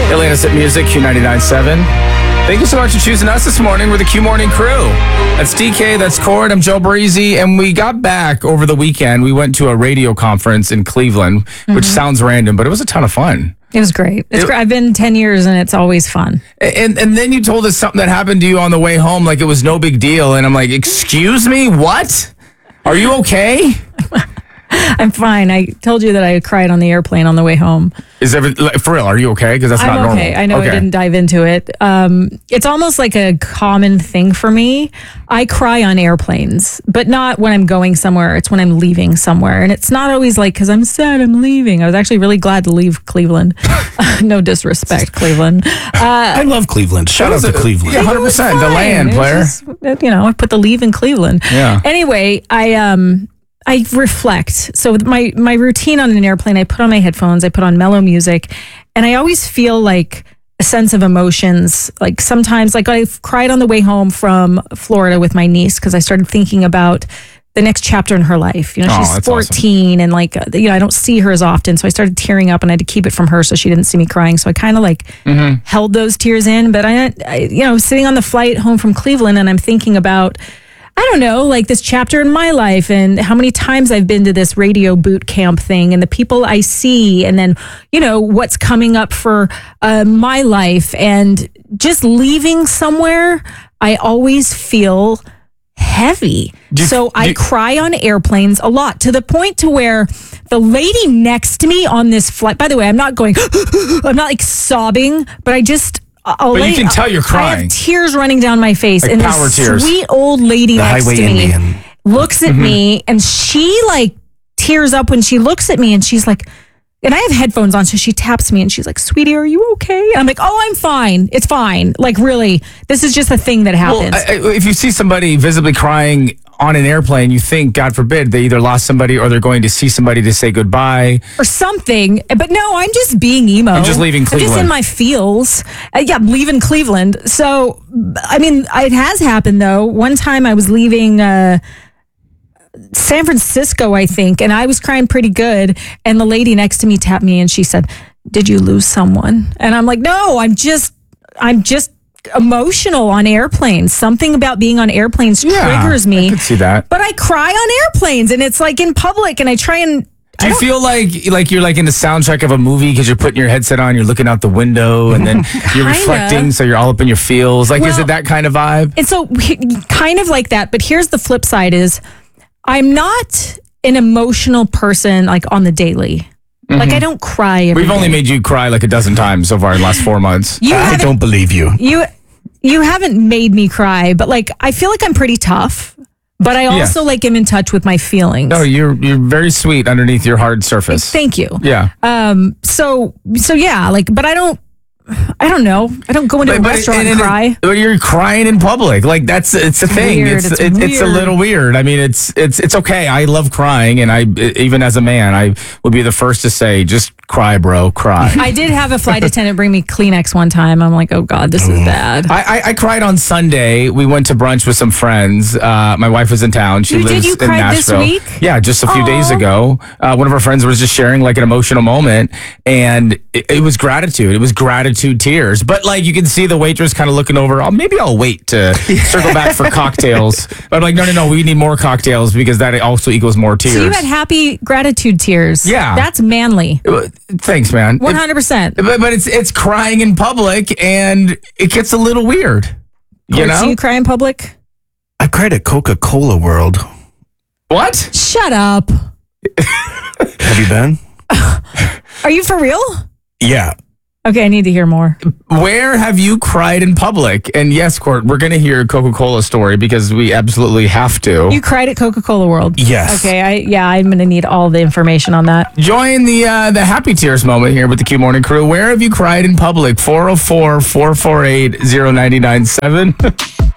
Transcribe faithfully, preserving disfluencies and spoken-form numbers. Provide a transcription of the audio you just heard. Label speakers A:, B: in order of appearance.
A: Atlantis at Music, Q ninety-nine point seven. Thank you so much for choosing us this morning. We're the Q Morning Crew. That's D K, that's Cord, I'm Joe Breezy, and we got back over the weekend. We went to a radio conference in Cleveland, mm-hmm. which sounds random, but it was a ton of fun.
B: It was great. It's it, great. I've been ten years, and it's always fun.
A: And and then you told us something that happened to you on the way home, like it was no big deal, and I'm like, excuse me, what? Are you okay?
B: I'm fine. I told you that I cried on the airplane on the way home.
A: Is every, for real? Are you okay? Because that's
B: I'm
A: not
B: okay.
A: normal.
B: I know
A: okay.
B: I didn't dive into it. Um, it's almost like a common thing for me. I cry on airplanes, but not when I'm going somewhere. It's when I'm leaving somewhere. And it's not always like, because I'm sad I'm leaving. I was actually really glad to leave Cleveland. No disrespect, Cleveland. Uh,
C: I love Cleveland. Shout out to Cleveland.
A: Yeah, one hundred percent. The land, player.
B: Just, you know, I put the leave in Cleveland.
A: Yeah.
B: Anyway, I... um. I reflect. So my, my routine on an airplane, I put on my headphones, I put on mellow music, and I always feel like a sense of emotions. Like sometimes, like I've cried on the way home from Florida with my niece because I started thinking about the next chapter in her life. You know,
A: oh,
B: she's fourteen
A: awesome.
B: and like, you know, I don't see her as often. So I started tearing up and I had to keep it from her so she didn't see me crying. So I kind of like mm-hmm. held those tears in. But I, I, you know, sitting on the flight home from Cleveland and I'm thinking about, I don't know, like this chapter in my life and how many times I've been to this radio boot camp thing and the people I see and then, you know, what's coming up for uh, my life and just leaving somewhere, I always feel heavy. You, so I you, cry on airplanes a lot to the point to where the lady next to me on this flight, by the way, I'm not going, I'm not like sobbing, but I just... I'll
A: but
B: lay,
A: you can tell you're crying.
B: I have tears running down my face.
A: Like
B: and
A: power
B: this
A: tears.
B: Sweet old lady
C: the
B: next
C: highway
B: to me
C: Indian.
B: looks at mm-hmm. me and she like tears up when she looks at me and she's like, and I have headphones on, so she taps me and she's like, sweetie, are you okay? And I'm like, oh, I'm fine. It's fine. Like really, this is just a thing that happens.
A: Well, I, if you see somebody visibly crying on an airplane, you think, God forbid, they either lost somebody or they're going to see somebody to say goodbye.
B: Or something. But no, I'm just being emo.
A: I'm just leaving Cleveland.
B: I'm just in my feels. Uh, yeah, I'm leaving Cleveland. So, I mean, it has happened, though. One time I was leaving uh, San Francisco, I think, and I was crying pretty good. And the lady next to me tapped me and she said, did you lose someone? And I'm like, no, I'm just, I'm just, emotional on airplanes. Something about being on airplanes
A: yeah,
B: triggers me.
A: I could see that.
B: But I cry on airplanes and it's like in public and I try and
A: do you feel like like you're like in the soundtrack of a movie because you're putting your headset on, you're looking out the window and then you're reflecting so you're all up in your feels? Like well, is it that kind of vibe?
B: And so kind of like that, but here's the flip side is I'm not an emotional person like on the daily. Mm-hmm. Like I don't cry every
A: We've
B: day.
A: only made you cry like a dozen times so far in the last four months.
C: You I don't believe you.
B: You you haven't made me cry, but like I feel like I'm pretty tough. But I also yes. like am in touch with my feelings.
A: No, you're you're very sweet underneath your hard surface.
B: Thank you.
A: Yeah.
B: Um. So so yeah. Like, but I don't. I don't know. I don't go into but, a but restaurant and, and cry.
A: But you're crying in public. Like that's it's a
B: it's
A: thing.
B: Weird.
A: It's
B: it's,
A: it,
B: weird.
A: it's a little weird. I mean, it's it's it's okay. I love crying, and I even as a man, I would be the first to say, just cry, bro, cry.
B: I did have a flight attendant bring me Kleenex one time. I'm like, oh God, this is bad.
A: I, I, I cried on Sunday. We went to brunch with some friends. Uh, my wife was in town. She
B: you,
A: lives
B: did you
A: in
B: cry
A: Nashville.
B: This week?
A: Yeah, just a few
B: Aww.
A: days ago. Uh, one of our friends was just sharing like an emotional moment, and it, it was gratitude. It was gratitude tears. But like you can see the waitress kind of looking over. Oh, maybe I'll wait to circle back for cocktails. But I'm like, no, no, no. We need more cocktails because that also equals more tears.
B: So you had happy gratitude tears.
A: Yeah,
B: that's manly.
A: Thanks, man.
B: One hundred percent.
A: But but it's it's crying in public, and it gets a little weird. You know?
B: Do you cry in public?
C: I cried at Coca-Cola World.
A: What?
B: Shut up.
C: Have you been?
B: Are you for real?
C: Yeah.
B: Okay, I need to hear more.
A: Where have you cried in public? And yes, Court, we're going to hear a Coca-Cola story because we absolutely have to.
B: You cried at Coca-Cola World?
C: Yes.
B: Okay, I yeah, I'm going to need all the information on that.
A: Join the uh, the happy tears moment here with the Q Morning Crew. Where have you cried in public? four oh four, four four eight, oh nine nine seven